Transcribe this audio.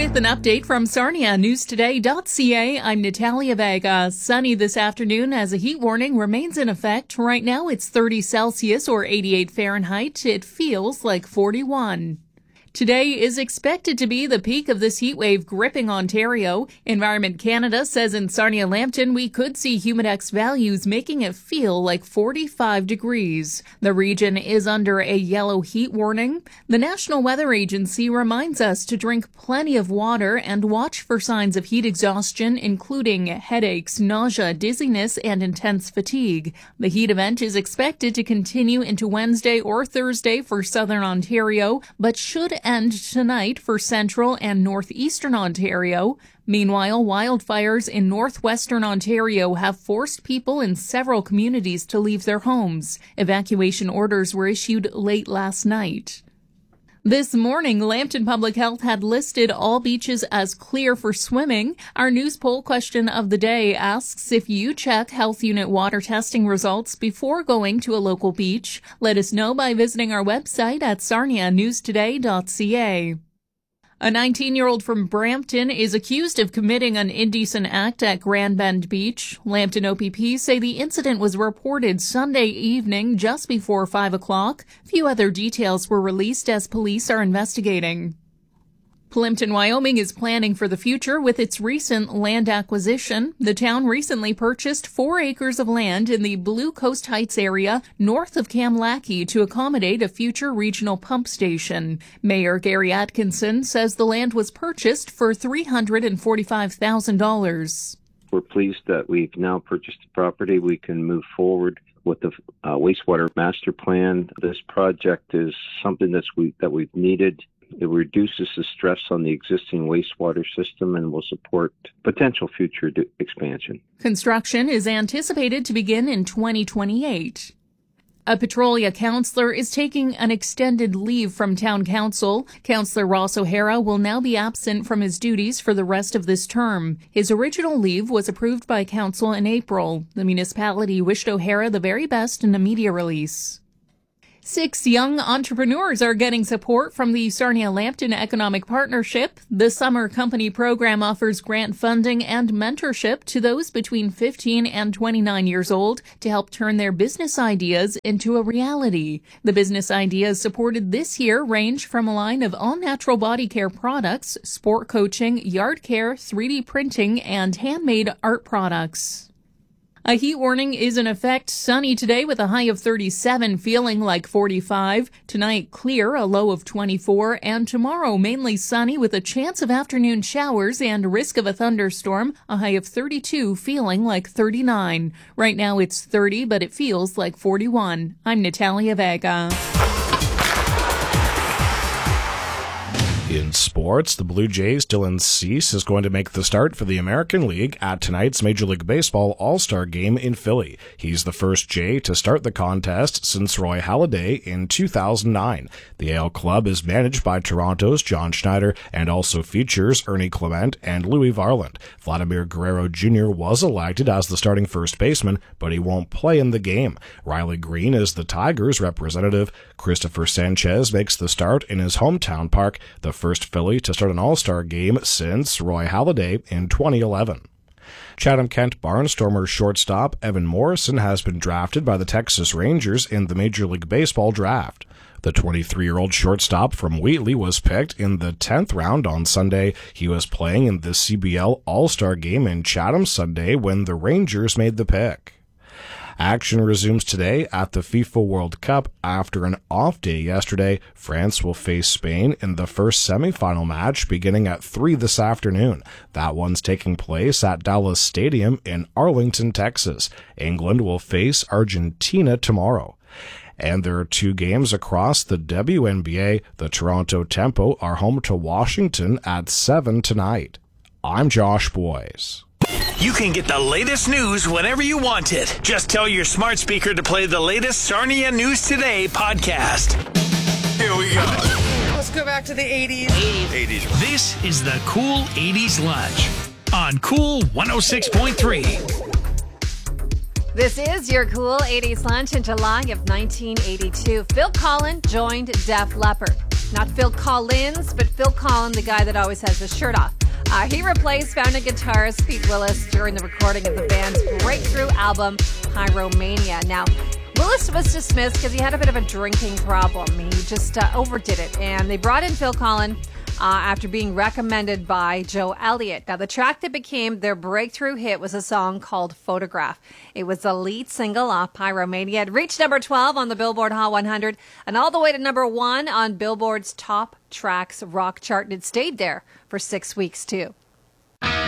With an update from SarniaNewsToday.ca, I'm Natalia Vega. Sunny this afternoon as a heat warning remains in effect. Right now it's 30 Celsius or 88 Fahrenheit. It feels like 41. Today is expected to be the peak of this heat wave gripping Ontario. Environment Canada says in Sarnia-Lambton we could see humidex values making it feel like 45 degrees. The region is under a yellow heat warning. The National Weather Agency reminds us to drink plenty of water and watch for signs of heat exhaustion, including headaches, nausea, dizziness, and intense fatigue. The heat event is expected to continue into Wednesday or Thursday for southern Ontario, but should end tonight for central and northeastern Ontario. Meanwhile, wildfires in northwestern Ontario have forced people in several communities to leave their homes. Evacuation orders were issued late last night. This morning, Lambton Public Health had listed all beaches as clear for swimming. Our news poll question of the day asks if you check Health Unit water testing results before going to a local beach. Let us know by visiting our website at sarnianewstoday.ca. A 19-year-old from Brampton is accused of committing an indecent act at Grand Bend Beach. Lambton OPP say the incident was reported Sunday evening just before 5 o'clock. Few other details were released as police are investigating. Plimpton, Wyoming is planning for the future with its recent land acquisition. The town recently purchased 4 acres of land in the Blue Coast Heights area north of Kamlaki to accommodate a future regional pump station. Mayor Gary Atkinson says the land was purchased for $345,000. We're pleased that we've now purchased the property. We can move forward with the wastewater master plan. This project is something that we've needed. It reduces the stress on the existing wastewater system and will support potential future expansion. Construction is anticipated to begin in 2028. A Petrolia councillor is taking an extended leave from town council. Councillor Ross O'Hara will now be absent from his duties for the rest of this term. His original leave was approved by council in April. The municipality wished O'Hara the very best in a media release. 6 young entrepreneurs are getting support from the Sarnia-Lambton Economic Partnership. The summer company program offers grant funding and mentorship to those between 15 and 29 years old to help turn their business ideas into a reality. The business ideas supported this year range from a line of all-natural body care products, sport coaching, yard care, 3D printing, and handmade art products. A heat warning is in effect. Sunny today with a high of 37, feeling like 45. Tonight, clear, a low of 24. And tomorrow, mainly sunny with a chance of afternoon showers and risk of a thunderstorm, a high of 32, feeling like 39. Right now, it's 30, but it feels like 41. I'm Natalia Vega. In sports, the Blue Jays' Dylan Cease is going to make the start for the American League at tonight's Major League Baseball All-Star Game in Philly. He's the first Jay to start the contest since Roy Halladay in 2009. The AL club is managed by Toronto's John Schneider and also features Ernie Clement and Louis Varland. Vladimir Guerrero Jr. was elected as the starting first baseman, but he won't play in the game. Riley Green is the Tigers' representative. Christopher Sanchez makes the start in his hometown park, the first Philly to start an All-Star game since Roy Halladay in 2011. Chatham-Kent Barnstormers shortstop Evan Morrison has been drafted by the Texas Rangers in the Major League Baseball draft. The 23-year-old shortstop from Wheatley was picked in the 10th round on Sunday. He was playing in the CBL All-Star game in Chatham Sunday when the Rangers made the pick. Action resumes today at the FIFA World Cup. After an off day yesterday, France will face Spain in the first semifinal match beginning at 3 this afternoon. That one's taking place at Dallas Stadium in Arlington, Texas. England will face Argentina tomorrow. And there are 2 games across the WNBA. The Toronto Tempo are home to Washington at 7 tonight. I'm Josh Boyes. You can get the latest news whenever you want it. Just tell your smart speaker to play the latest Sarnia News Today podcast. Here we go. Let's go back to the 80s. 80s. This is the Cool 80s Lunch on Cool 106.3. This is your Cool 80s Lunch in July of 1982. Phil Collins joined Def Leppard. Not Phil Collins, but Phil Collins, the guy that always has his shirt off. He replaced founding guitarist Pete Willis during the recording of the band's breakthrough album, Pyromania. Now, Willis was dismissed because he had a bit of a drinking problem. He just overdid it. And they brought in Phil Collins after being recommended by Joe Elliott. Now, the track that became their breakthrough hit was a song called Photograph. It was the lead single off Pyromania. It reached number 12 on the Billboard Hot 100 and all the way to number 1 on Billboard's Top Tracks rock chart. And it stayed there for 6 weeks, too.